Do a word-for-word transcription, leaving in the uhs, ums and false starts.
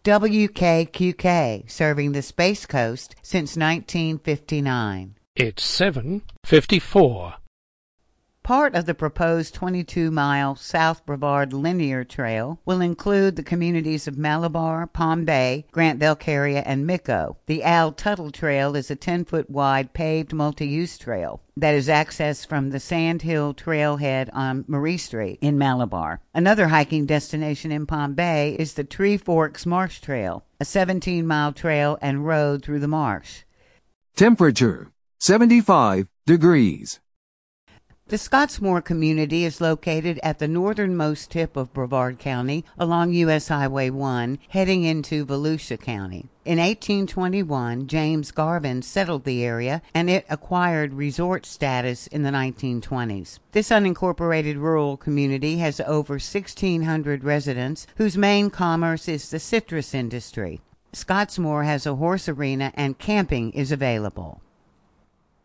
W K Q K, serving the Space Coast since nineteen fifty-nine. It's seven fifty-four. Part of the proposed twenty-two mile South Brevard Linear Trail will include the communities of Malabar, Palm Bay, Grant Belcaria, and Mico. The Al Tuttle Trail is a ten foot wide paved multi-use trail that is accessed from the Sand Hill Trailhead on Marie Street in Malabar. Another hiking destination in Palm Bay is the Tree Forks Marsh Trail, a seventeen mile trail and road through the marsh. Temperature seventy-five degrees. The Scottsmore community is located at the northernmost tip of Brevard County along U S Highway one, heading into Volusia County. In eighteen twenty-one, James Garvin settled the area, and it acquired resort status in the nineteen twenties. This unincorporated rural community has over sixteen hundred residents, whose main commerce is the citrus industry. Scottsmore has a horse arena, and camping is available.